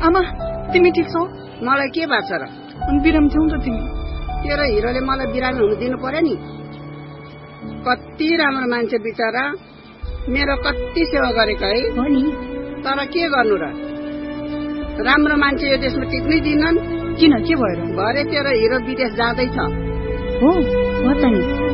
आमा तिमी ठिक छौ? मलाई के भएको छ र? बिरामी छौ त तिमी? तेरो हिरोले मलाई बिरामी हुनु दिनु पर्यो नि। कति राम्रो मान्छे बिचरा, मेरो कति सेवा गरेको है। हो नि, तर के गर्नु र, राम्रो मान्छे यो देशमा टिक्नै दिनन्। किन, के भयो र? भरे तेरो हिरो विदेश जाँदैछ। हो त नि,